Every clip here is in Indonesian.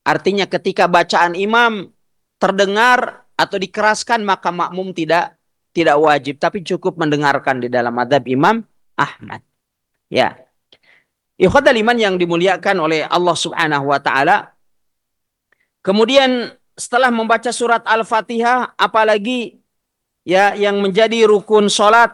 Artinya ketika bacaan imam terdengar atau dikeraskan maka makmum tidak wajib, tapi cukup mendengarkan di dalam mazhab Imam Ahmad. Ya. Ikhwatal iman yang dimuliakan oleh Allah Subhanahu wa taala. Kemudian setelah membaca surat Al-Fatihah, apalagi ya yang menjadi rukun salat,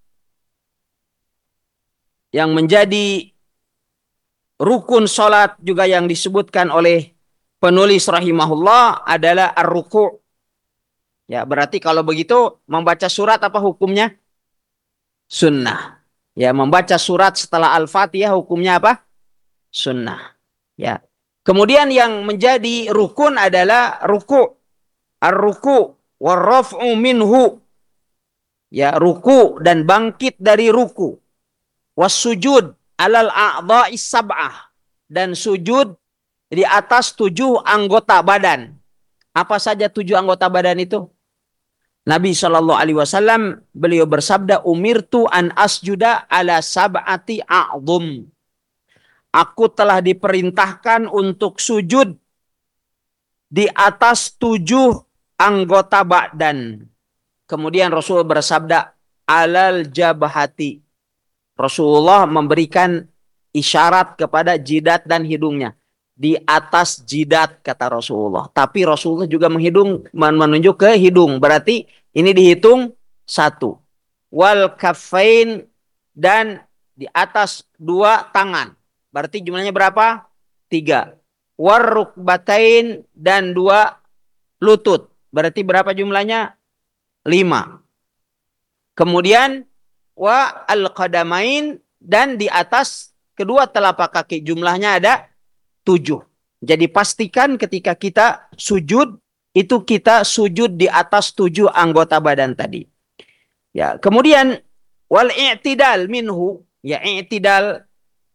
yang menjadi rukun salat juga yang disebutkan oleh penulis rahimahullah adalah ar-ruku'. Ya, berarti kalau begitu membaca surat apa hukumnya? Sunnah. Ya, membaca surat setelah Al-Fatihah hukumnya apa? Sunnah. Ya. Kemudian yang menjadi rukun adalah ruku'. Ar-ruku' warraf'u minhu. Ya, ruku' dan bangkit dari ruku'. Was-sujud alal a'dha'is sab'ah. Dan sujud di atas 7 anggota badan. Apa saja 7 anggota badan itu? Nabi Shallallahu Alaihi Wasallam beliau bersabda, umirtu an asjuda ala sab'ati a'dhum. Aku telah diperintahkan untuk sujud di atas 7 anggota badan. Kemudian Rasul bersabda, alal jabhati. Rasulullah memberikan isyarat kepada jidat dan hidungnya. Di atas jidat kata Rasulullah. Tapi Rasulullah juga menunjuk ke hidung. Berarti ini dihitung 1. Wal kaffain, dan di atas 2 tangan. Berarti jumlahnya berapa? 3. War rukbatain, dan 2 lutut. Berarti berapa jumlahnya? 5. Kemudian wa al qadamain, dan di atas kedua telapak kaki. Jumlahnya ada 7. Jadi pastikan ketika kita sujud, itu kita sujud di atas 7 anggota badan tadi. Ya, kemudian wal i'tidal minhu, ya i'tidal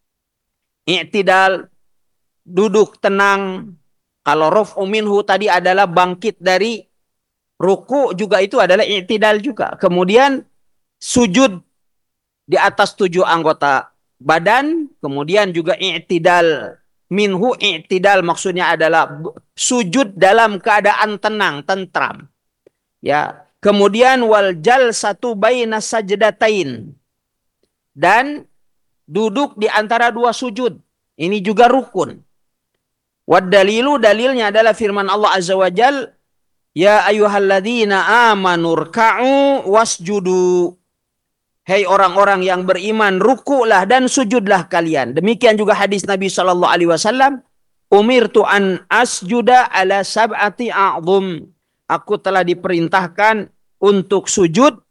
duduk tenang. Kalau raf'u minhu tadi adalah bangkit dari ruku, juga itu adalah i'tidal juga. Kemudian sujud di atas 7 anggota badan, kemudian juga i'tidal minhu. I'tidal maksudnya adalah sujud dalam keadaan tenang, tentram. Ya, kemudian wal jalsatu baina sajdatain, dan duduk di antara 2 sujud. Ini juga rukun. Wad dalilu, dalilnya adalah firman Allah Azza wa Jal, ya ayyuhalladzina amanu rka'u wasjudu. Hei orang-orang yang beriman, rukulah dan sujudlah kalian. Demikian juga hadis Nabi Shallallahu Alaihi Wasallam, umirtu an asjuda ala sab'ati a'dhum. Aku telah diperintahkan untuk sujud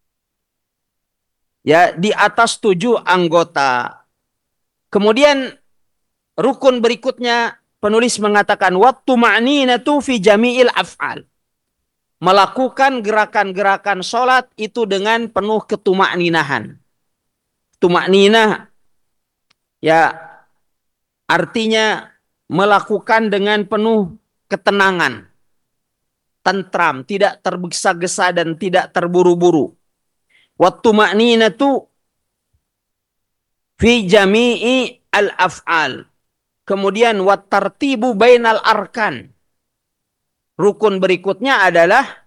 ya di atas 7 anggota. Kemudian rukun berikutnya penulis mengatakan wattu ma'ninatu fi jami'il af'al. Melakukan gerakan-gerakan sholat itu dengan penuh ketumakninahan. Tumakninah ya artinya melakukan dengan penuh ketenangan, tentram, tidak tergesa-gesa dan tidak terburu-buru. Wattu ma'ninatu fi jami'i al-af'al. Kemudian wat tartibu bainal arkan. Rukun berikutnya adalah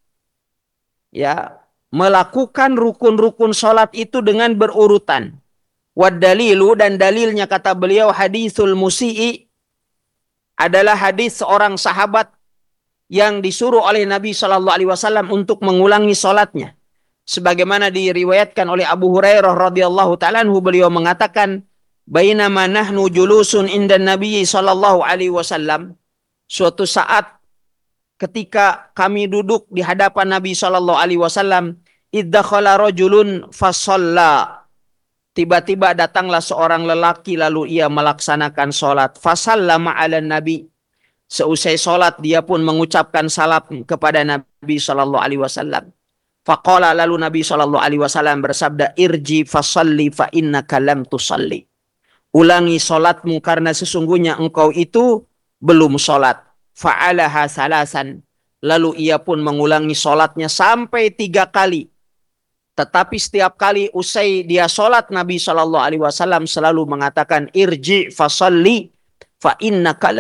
ya melakukan rukun-rukun salat itu dengan berurutan. Wad dalilu, dan dalilnya kata beliau hadisul musii, adalah hadis seorang sahabat yang disuruh oleh Nabi Shallallahu Alaihi Wasallam untuk mengulangi salatnya. Sebagaimana diriwayatkan oleh Abu Hurairah radhiyallahu taala anhu, beliau mengatakan, bainama nahnu julusun indan Nabi Shallallahu Alaihi Wasallam. Suatu saat ketika kami duduk di hadapan Nabi Shallallahu Alaihi Wasallam, iddakhala rajulun fasalla. Tiba-tiba datanglah seorang lelaki lalu ia melaksanakan sholat. Fasallama ala Nabi. Seusai sholat dia pun mengucapkan salam kepada Nabi Shallallahu Alaihi Wasallam. Faqala, lalu Nabi Shallallahu Alaihi Wasallam bersabda, irji fasalli fa innaka lam tusalli. Ulangi sholatmu karena sesungguhnya engkau itu belum sholat. Fa'alaha salasan. Lalu ia pun mengulangi sholatnya sampai 3 kali. Tetapi setiap kali usai dia sholat, Nabi Shallallahu Alaihi Wasallam selalu mengatakan irji fasalli fa innaka